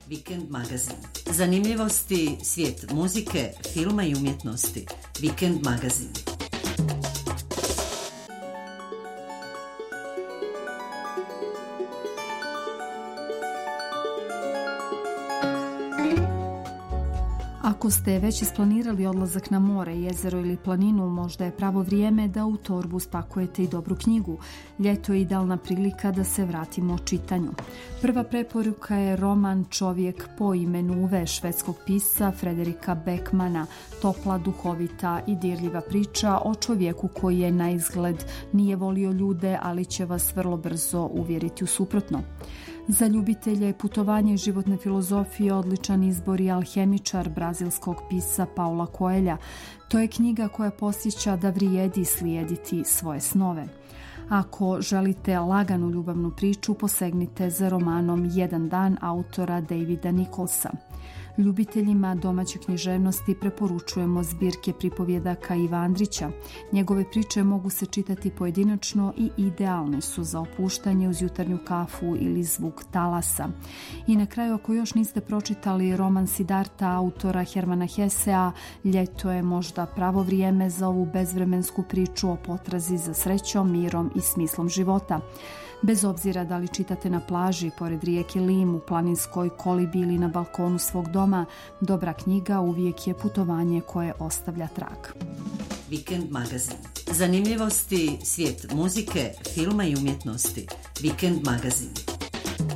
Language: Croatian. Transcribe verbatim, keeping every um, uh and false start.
Vikend magazin. Zanimljivosti, svijet muzike, filma i umjetnosti. Vikend magazin. Ako ste već isplanirali odlazak na more, jezero ili planinu, možda je pravo vrijeme da u torbu spakujete i dobru knjigu. Ljeto je idealna prilika da se vratimo čitanju. Prva preporuka je roman Čovjek po imenu Uve švedskog pisca Frederika Beckmana, topla, duhovita i dirljiva priča o čovjeku koji je na izgled nije volio ljude, ali će vas vrlo brzo uvjeriti u suprotno. Za ljubitelje putovanja i životne filozofije odličan izbor je Alhemičar brazilskog pisca Paula Coelha. To je knjiga koja posjeća da vrijedi slijediti svoje snove. Ako želite laganu ljubavnu priču, posegnite za romanom Jedan dan autora Davida Nicholsa. Ljubiteljima domaće književnosti preporučujemo zbirke pripovjedaka Iva Andrića. Njegove priče mogu se čitati pojedinačno i idealne su za opuštanje uz jutarnju kafu ili zvuk talasa. I na kraju, ako još niste pročitali roman Siddharta autora Hermana Hessea, ljeto je možda pravo vrijeme za ovu bezvremensku priču o potrazi za srećom, mirom i smislom života. Bez obzira da li čitate na plaži, pored rijeke Lim, u planinskoj kolibi ili na balkonu svog doma, dobra knjiga uvijek je putovanje koje ostavlja trag. Vikend magazin. Zanimljivosti, svijet muzike, filma i umjetnosti. Vikend magazin.